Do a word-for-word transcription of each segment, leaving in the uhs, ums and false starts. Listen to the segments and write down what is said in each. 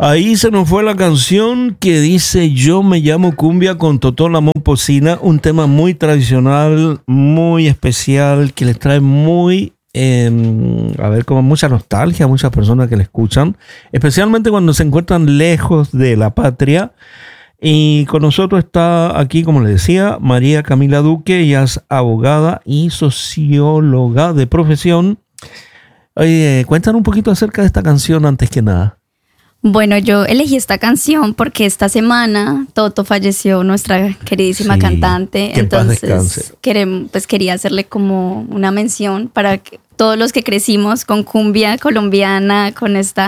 Ahí se nos fue la canción que dice Yo me llamo Cumbia con Totó La Momposina, un tema muy tradicional, muy especial, que les trae muy, eh, a ver, como mucha nostalgia a muchas personas que le escuchan, especialmente cuando se encuentran lejos de la patria. Y con nosotros está aquí, como les decía, María Camila Duque. Ella es abogada y socióloga de profesión. Oye, cuéntanos un poquito acerca de esta canción antes que nada. Bueno, yo elegí esta canción porque esta semana Toto falleció, nuestra queridísima Sí, cantante. que en paz descanse. Entonces querem- pues quería hacerle como una mención para que todos los que crecimos con cumbia colombiana, con esta,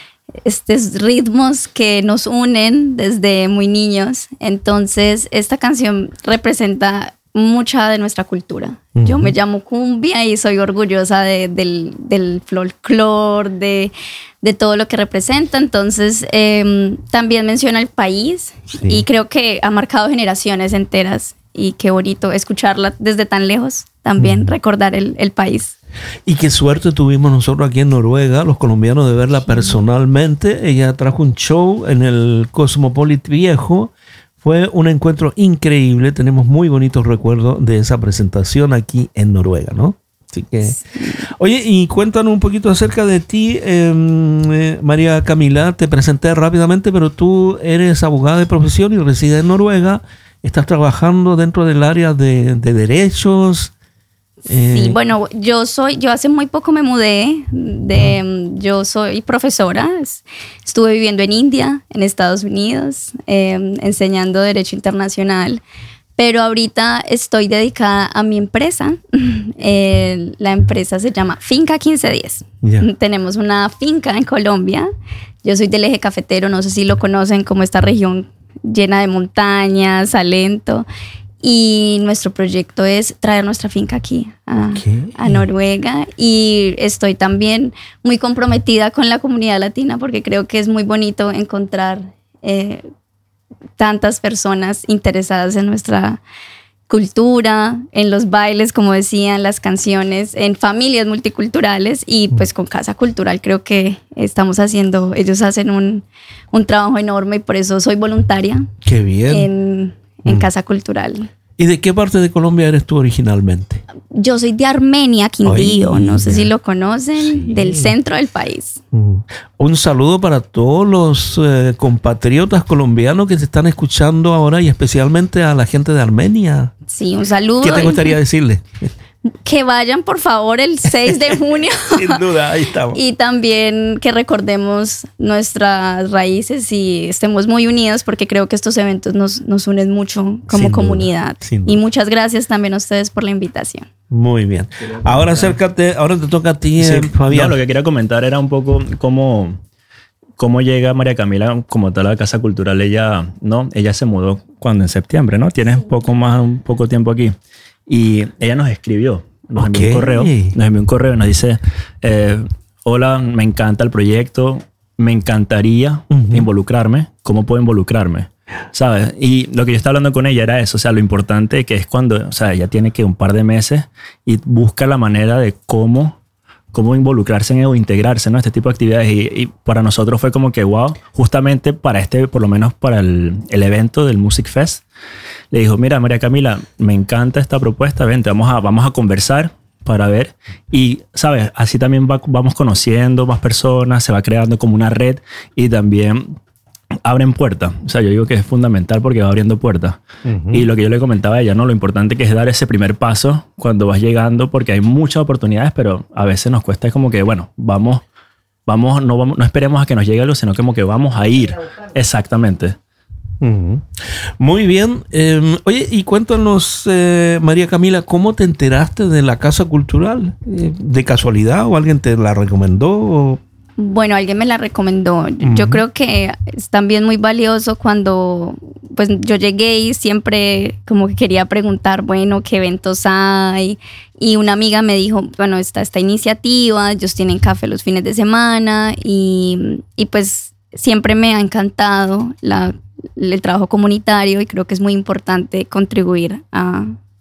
estos ritmos que nos unen desde muy niños. Entonces esta canción representa mucha de nuestra cultura. Uh-huh. Yo me llamo Cumbia y soy orgullosa de, del, del folclore, de, de todo lo que representa. Entonces eh, también menciona el país, sí. Y creo que ha marcado generaciones enteras, y qué bonito escucharla desde tan lejos, también uh-huh. recordar el, el país. Y qué suerte tuvimos nosotros aquí en Noruega, los colombianos, de verla personalmente. Ella trajo un show en el Cosmopolit Viejo. Fue un encuentro increíble. Tenemos muy bonitos recuerdos de esa presentación aquí en Noruega, ¿no? Así que, sí. Oye, y cuéntanos un poquito acerca de ti, eh, eh, María Camila. Te presenté rápidamente, pero tú eres abogada de profesión y resides en Noruega. Estás trabajando dentro del área de, de derechos. Eh, sí, bueno, yo soy, yo hace muy poco me mudé, de, yo soy profesora, estuve viviendo en India, en Estados Unidos, eh, enseñando Derecho Internacional, pero ahorita estoy dedicada a mi empresa. Eh, la empresa se llama Finca quince diez. Yeah. Tenemos una finca en Colombia. Yo soy del eje cafetero, no sé si lo conocen, como esta región llena de montañas, Salento. Y nuestro proyecto es traer nuestra finca aquí a, okay. a Noruega. Y estoy también muy comprometida con la comunidad latina, porque creo que es muy bonito encontrar eh, tantas personas interesadas en nuestra cultura, en los bailes, como decían, las canciones, en familias multiculturales. Y pues con Casa Cultural creo que estamos haciendo, ellos hacen un, un trabajo enorme, y por eso soy voluntaria. ¡Qué bien! En, en mm. Casa Cultural. ¿Y de qué parte de Colombia eres tú originalmente? Yo soy de Armenia, Quindío. Ay, no sé si lo conocen, sí. Del centro del país. Mm. Un saludo para todos los eh, compatriotas colombianos que se están escuchando ahora, y especialmente a la gente de Armenia. Sí, un saludo. ¿Qué te gustaría decirle? Que vayan, por favor, el seis de junio. Sin duda, ahí estamos. Y también que recordemos nuestras raíces y estemos muy unidos, porque creo que estos eventos nos, nos unen mucho como sin comunidad. Duda, y muchas gracias también a ustedes por la invitación. Muy bien. Ahora acércate, ahora te toca a ti, sí, Fabián. No, lo que quería comentar era un poco cómo, cómo llega María Camila como tal a la Casa Cultural. Ella, ¿no? Ella se mudó cuando en septiembre, ¿no? Tienes poco más, un poco tiempo aquí. Y ella nos escribió, nos okay. envió un correo, nos envió un correo y nos dice, eh, hola, me encanta el proyecto, me encantaría uh-huh. involucrarme, ¿cómo puedo involucrarme? ¿Sabes? Y lo que yo estaba hablando con ella era eso, o sea, lo importante que es cuando, o sea, ella tiene que un par de meses y busca la manera de cómo, cómo involucrarse en o integrarse, ¿no? Este tipo de actividades. Y, y para nosotros fue como que, wow, justamente para este, por lo menos para el, el evento del Music Fest, le dijo, mira, María Camila, me encanta esta propuesta, vente, vamos a, vamos a conversar para ver. Y, ¿sabes? Así también va, vamos conociendo más personas, se va creando como una red, y también abren puertas. O sea, yo digo que es fundamental porque va abriendo puertas. Uh-huh. Y lo que yo le comentaba a ella, ¿no? Lo importante que es dar ese primer paso cuando vas llegando, porque hay muchas oportunidades, pero a veces nos cuesta, es como que, bueno, vamos, vamos, no, vamos, no esperemos a que nos llegue algo, sino como que vamos a ir. Exactamente. Uh-huh. Muy bien. Eh, oye, y cuéntanos, eh, María Camila, ¿cómo te enteraste de la Casa Cultural? Eh, ¿De casualidad o alguien te la recomendó? O... Bueno, alguien me la recomendó. Uh-huh. Yo creo que es también muy valioso cuando pues yo llegué y siempre como que quería preguntar, bueno, ¿qué eventos hay? Y una amiga me dijo, bueno, está esta iniciativa, ellos tienen café los fines de semana, y, y pues siempre me ha encantado la, el trabajo comunitario, y creo que es muy importante contribuir a,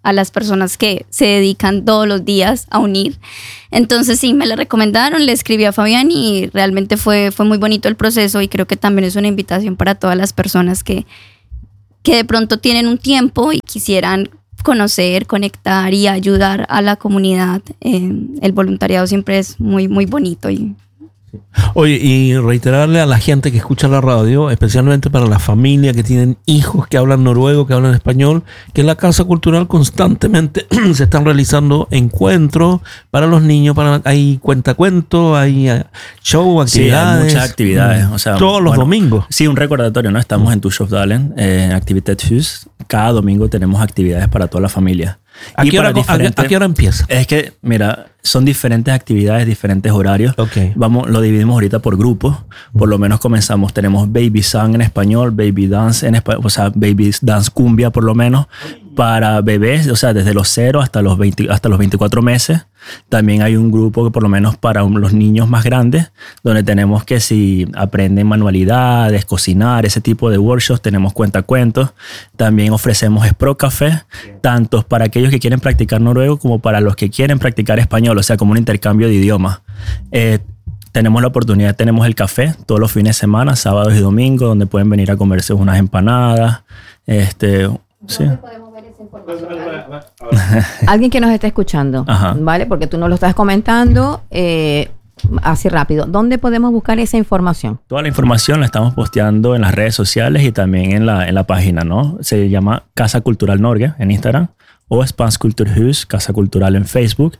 a las personas que se dedican todos los días a unir. Entonces sí, me la recomendaron, le escribí a Fabián y realmente fue, fue muy bonito el proceso, y creo que también es una invitación para todas las personas que, que de pronto tienen un tiempo y quisieran conocer, conectar y ayudar a la comunidad. Eh, el voluntariado siempre es muy, muy bonito. Y Oye, y reiterarle a la gente que escucha la radio, especialmente para la familia que tienen hijos que hablan noruego, que hablan español, que en la Casa Cultural constantemente se están realizando encuentros para los niños, para, hay cuentacuentos, hay show, actividades. Sí, hay muchas actividades. O sea, todos los bueno, domingos. Sí, un recordatorio, ¿no? Estamos en Tushovdalen, eh, en Aktivitetshus. Cada domingo tenemos actividades para toda la familia. ¿A, Y qué hora, para diferentes- a, a qué hora empieza? Es que, mira, son diferentes actividades, diferentes horarios. Ok. Vamos, lo dividimos ahorita por grupos. Por lo menos comenzamos. Tenemos Baby Song en español, Baby Dance en español, o sea, Baby Dance Cumbia por lo menos, para bebés, o sea, desde los cero hasta los veinte, hasta los veinticuatro meses. También hay un grupo que por lo menos para los niños más grandes, donde tenemos que si aprenden manualidades, cocinar, ese tipo de workshops, tenemos cuentacuentos. También ofrecemos Spro Café, tanto para aquellos que quieren practicar noruego como para los que quieren practicar español, o sea, como un intercambio de idiomas. Eh, tenemos la oportunidad, tenemos el café todos los fines de semana, sábados y domingos, donde pueden venir a comerse unas empanadas. Este, sí. Alguien que nos esté escuchando, Ajá. ¿vale? Porque tú nos lo estás comentando eh, así rápido. ¿Dónde podemos buscar esa información? Toda la información la estamos posteando en las redes sociales y también en la, en la página, ¿no? Se llama Casa Cultural Norge en Instagram o Spans Kulturhus, Casa Cultural en Facebook.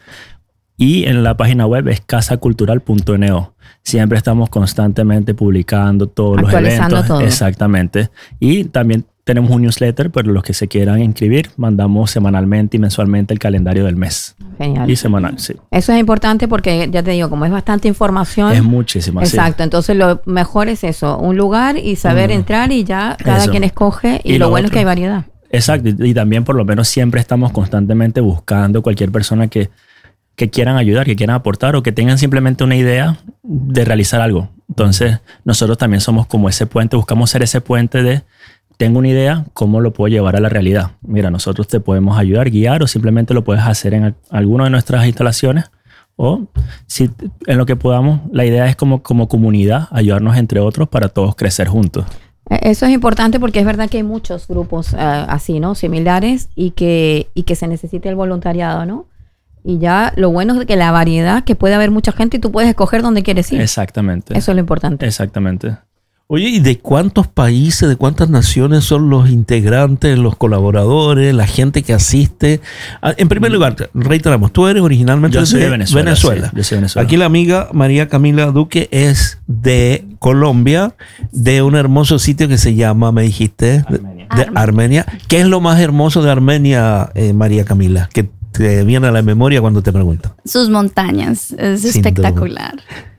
Y en la página web es casa cultural punto n o. Siempre estamos constantemente publicando todos los Actualizando eventos. todo. Exactamente. Y también tenemos un newsletter para los que se quieran inscribir. Mandamos semanalmente y mensualmente el calendario del mes. Genial. Y semanal, sí. Eso es importante porque, ya te digo, como es bastante información. Es muchísima, sí. Exacto. Entonces, lo mejor es eso, un lugar y saber Mm. entrar y ya cada Eso. quien escoge. Y, Y lo lo bueno es otro. que hay variedad. Exacto, y, y también por lo menos siempre estamos constantemente buscando cualquier persona que, que quieran ayudar, que quieran aportar o que tengan simplemente una idea de realizar algo. Entonces nosotros también somos como ese puente, buscamos ser ese puente de tengo una idea, ¿cómo lo puedo llevar a la realidad? Mira, nosotros te podemos ayudar, guiar o simplemente lo puedes hacer en al- alguna de nuestras instalaciones o si en lo que podamos. La idea es como, como comunidad ayudarnos entre otros para todos crecer juntos. Eh, Eso es importante porque es verdad que hay muchos grupos eh, así, ¿no? Similares y que, y que se necesita el voluntariado, ¿no? Y ya lo bueno es que la variedad, que puede haber mucha gente y tú puedes escoger dónde quieres ir. Exactamente. Eso es lo importante. Exactamente. Oye, ¿y de cuántos países, de cuántas naciones son los integrantes, los colaboradores, la gente que asiste? Ah, En primer lugar, reiteramos, tú eres originalmente Yo soy de de Venezuela, Venezuela. sí, yo soy de Venezuela. Aquí la amiga María Camila Duque es de Colombia, de un hermoso sitio que se llama, me dijiste, de Armenia. de Armenia. ¿Qué es lo más hermoso de Armenia, eh, María Camila? Que te viene a la memoria cuando te preguntan. sus montañas, es Sin espectacular.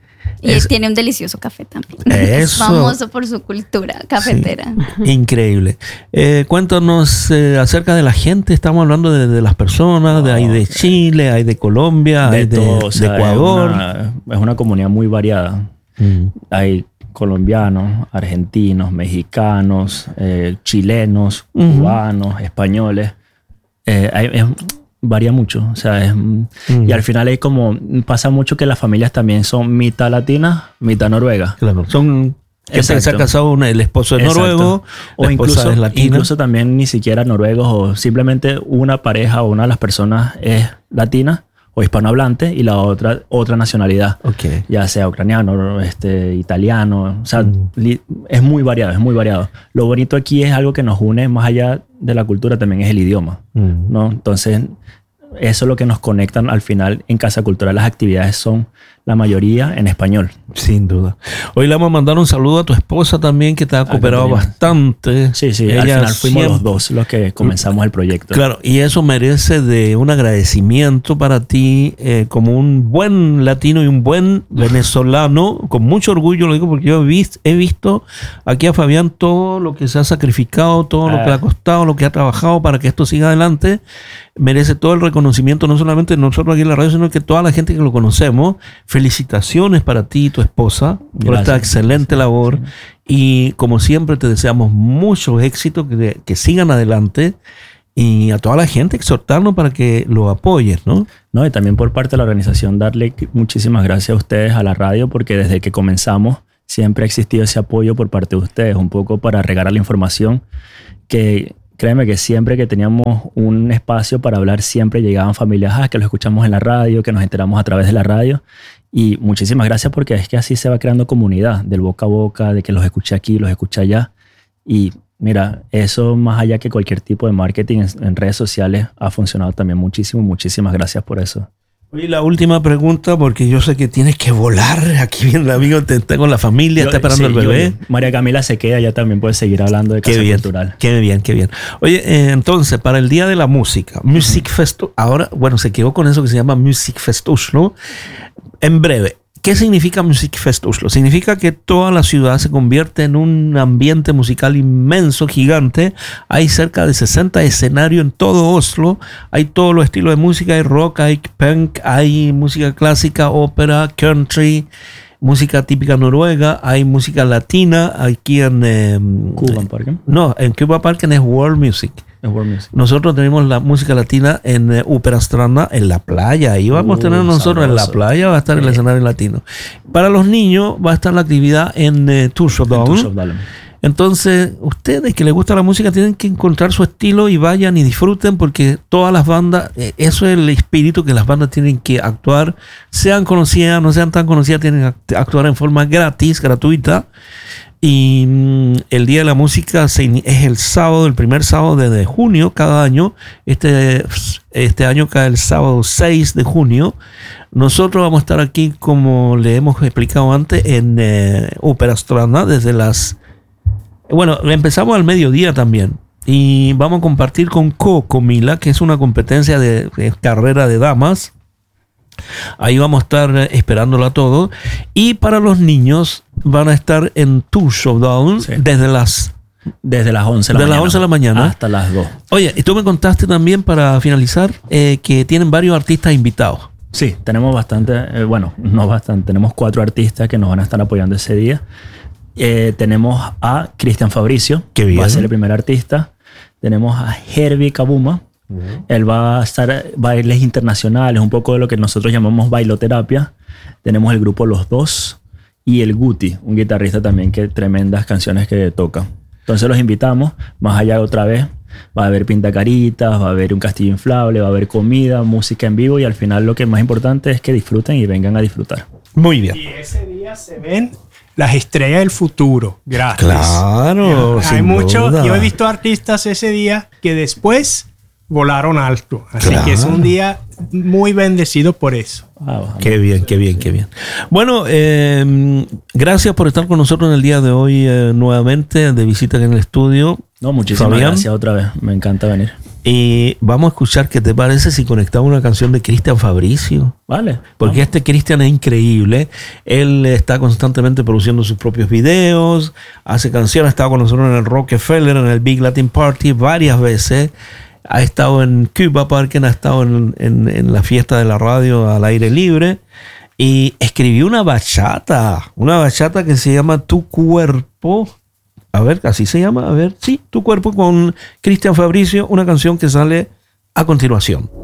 Y Es- tiene un delicioso café también. Eso. Es famoso por su cultura cafetera. Sí, increíble. Eh, cuéntanos eh, acerca de la gente. Estamos hablando de, de las personas, de, hay de Chile, hay de Colombia, hay de, todo, o de sea, Ecuador. Es una, es una comunidad muy variada. Mm. Hay colombianos, argentinos, mexicanos, eh, chilenos, Ujú. cubanos, españoles. Eh, hay- es- varía mucho. O sea, es, y al final hay como, pasa mucho que las familias también son mitad latinas, mitad noruegas. Claro, son que se, se ha Exacto. casado una- el esposo es Exacto. noruego, O la esposa incluso, es latina. incluso también ni siquiera noruegos o simplemente una pareja o una de las personas es latina o hispanohablante y la otra otra nacionalidad, Ok. ya sea ucraniano, este, italiano, o sea, Mm. li- es muy variado, es muy variado. Lo bonito aquí es algo que nos une más allá de la cultura, también es el idioma, Mm. ¿no? Entonces, eso es lo que nos conectan al final en Casa Cultural. Las actividades son la mayoría en español. Sin duda. Hoy le vamos a mandar un saludo a tu esposa también, que te ha cooperado Catalina. bastante. Sí, sí, al Ella final fuimos siempre- los dos los que comenzamos el proyecto. Claro, y eso merece de un agradecimiento para ti eh, como un buen latino y un buen venezolano. Con mucho orgullo lo digo porque yo he visto, he visto aquí a Fabián todo lo que se ha sacrificado, todo lo que le ha costado, lo que ha trabajado para que esto siga adelante. Merece todo el reconocimiento, no solamente de nosotros aquí en la radio, sino que toda la gente que lo conocemos. Felicitaciones para ti y tu esposa por Gracias. esta excelente labor. Y como siempre te deseamos mucho éxito, que, que sigan adelante. y a toda la gente exhortarnos para que lo apoyes, ¿no? No, y también por parte de la organización darle muchísimas gracias a ustedes, a la radio, porque desde que comenzamos siempre ha existido ese apoyo por parte de ustedes, un poco para regar la información que... Créeme que siempre que teníamos un espacio para hablar, siempre llegaban familias ah, que lo escuchamos en la radio, que nos enteramos a través de la radio. Y muchísimas gracias porque es que así se va creando comunidad, del boca a boca, de que los escuché aquí, los escuché allá. Y mira, eso más allá que cualquier tipo de marketing en, en redes sociales ha funcionado también muchísimo. Muchísimas gracias por eso. Y la última pregunta, porque yo sé que tienes que volar. Aquí viene el amigo, te, está con la familia, Yo, está esperando sí, el bebé. yo, María Camila se queda, ya también puede seguir hablando de Casa Qué bien, Cultural. qué bien, qué bien. Oye, eh, entonces, para el Día de la Música, Music Fest, ahora, bueno, se quedó con eso que se llama Music Fest Oslo. En breve, ¿qué significa Music Fest Oslo? Significa que toda la ciudad se convierte en un ambiente musical inmenso, gigante. Hay cerca de sesenta escenarios en todo Oslo. Hay todos los estilos de música. Hay rock, hay punk, hay música clásica, ópera, country, música típica noruega. Hay música latina. Aquí en... Eh, Cuban Parken. No, en Cuba Parken es World Music. Es World Music. Nosotros tenemos la música latina en eh, Uperastrana, en la playa. Ahí vamos Uh, a tener nosotros en la sabroso. playa, va a estar el Sí. escenario latino. Para los niños va a estar la actividad en eh, Tursodalen. Tursodalen. Entonces, ustedes que les gusta la música tienen que encontrar su estilo y vayan y disfruten porque todas las bandas, eh, eso es el espíritu que las bandas tienen que actuar, sean conocidas, no sean tan conocidas, tienen que actuar en forma gratis, gratuita. Y mm, el Día de la Música se ini- es el sábado, el primer sábado de, de junio cada año. Este, este año cae el sábado seis de junio. Nosotros vamos a estar aquí, como le hemos explicado antes, en eh, Uperastrana desde las... Bueno, empezamos al mediodía también. Y vamos a compartir con Cocomila, que es una competencia de, de carrera de damas. Ahí vamos a estar eh, esperándola todo. Y para los niños van a estar en Tursodalen Sí. desde las... Desde las once de la De las mañana. once de la mañana. Hasta las dos. Oye, y tú me contaste también para finalizar eh, que tienen varios artistas invitados. Sí, tenemos bastante, eh, bueno, no bastante, tenemos cuatro artistas que nos van a estar apoyando ese día. Eh, tenemos a Cristian Fabricio, Qué bien. va a ser el primer artista. Tenemos a Herbie Kabuma. Él va a estar bailes internacionales, un poco de lo que nosotros llamamos bailoterapia. Tenemos el grupo Los Dos y el Guti, un guitarrista también que tremendas canciones que toca. Entonces los invitamos, más allá otra vez, va a haber pintacaritas, va a haber un castillo inflable, va a haber comida, música en vivo y al final lo que es más importante es que disfruten y vengan a disfrutar. Muy bien. Y ese día se ven las estrellas del futuro. Gracias. Claro, Hay sin mucho. duda. Yo he visto artistas ese día que después volaron alto. Así Claro. que es un día muy bendecido por eso. Ah, vamos. Qué bien, qué bien, qué bien. Bueno, eh, gracias por estar con nosotros en el día de hoy eh, nuevamente de visita aquí en el estudio. No, muchísimas Fabián. gracias otra vez. Me encanta venir. Y vamos a escuchar qué te parece si conectamos una canción de Cristian Fabricio. Vale. Porque este Cristian es increíble. Él está constantemente produciendo sus propios videos, hace canciones, ha estado con nosotros en el Rockefeller, en el Big Latin Party varias veces. Ha estado en Cuba Parken, ha estado en, en, en la fiesta de la radio al aire libre. Y escribió una bachata, una bachata que se llama Tu Cuerpo. A ver, así se llama, a ver, sí, Tu Cuerpo con Cristian Fabricio, una canción que sale a continuación.